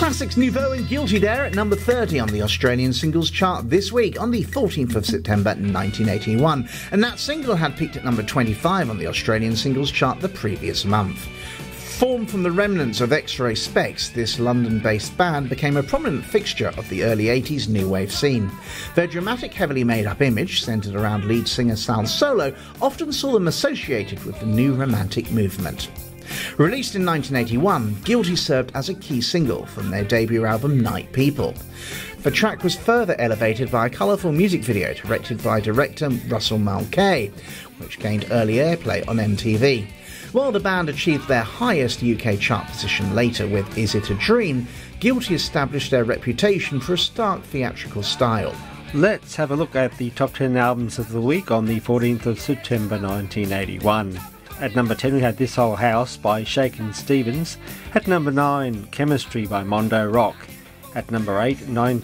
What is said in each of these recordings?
Classics Nouveau and Guilty there at number 30 on the Australian singles chart this week on the 14th of September 1981. And that single had peaked at number 25 on the Australian singles chart the previous month. Formed from the remnants of X-Ray Spex, this London-based band became a prominent fixture of the early 80s new wave scene. Their dramatic, heavily made-up image, centred around lead singer Sal Solo, often saw them associated with the new romantic movement. Released in 1981, Guilty served as a key single from their debut album Night People. The track was further elevated by a colourful music video directed by director Russell Mulcahy, which gained early airplay on MTV. While the band achieved their highest UK chart position later with Is It a Dream, Guilty established their reputation for a stark theatrical style. Let's have a look at the top 10 albums of the week on the 14th of September 1981. At number 10 we had This Whole House by Shakin' Stevens. At number 9, Chemistry by Mondo Rock. At number 8,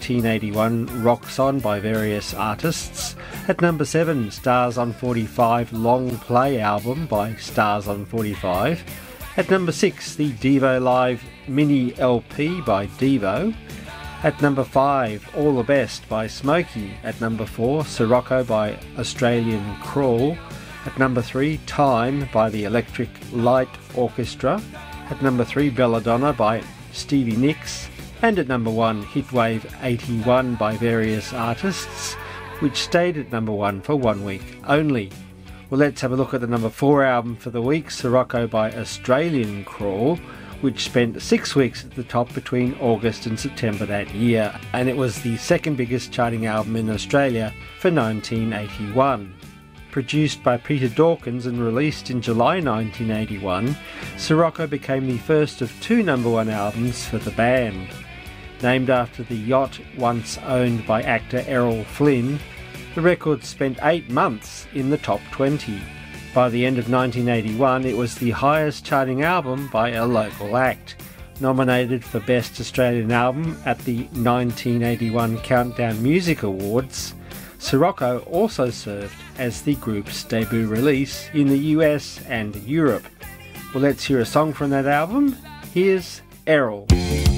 1981, Rocks On by various artists. At number 7, Stars on 45 Long Play album by Stars on 45. At number 6, the Devo Live Mini LP by Devo. At number 5, All the Best by Smokey. At number 4, Sirocco by Australian Crawl. At number 3, Time by the Electric Light Orchestra. At number 3, Belladonna by Stevie Nicks. And at number 1, Hitwave 81 by various artists, which stayed at number 1 for 1 week only. Well, let's have a look at the number 4 album for the week, Sirocco by Australian Crawl, which spent 6 weeks at the top between August and September that year, and it was the second biggest charting album in Australia for 1981. Produced by Peter Dawkins and released in July 1981, Sirocco became the first of 2 number 1 albums for the band. Named after the yacht once owned by actor Errol Flynn, the record spent 8 months in the top 20. By the end of 1981, it was the highest charting album by a local act. Nominated for Best Australian Album at the 1981 Countdown Music Awards, Sirocco also served as the group's debut release in the US and Europe. Well, let's hear a song from that album. Here's Errol.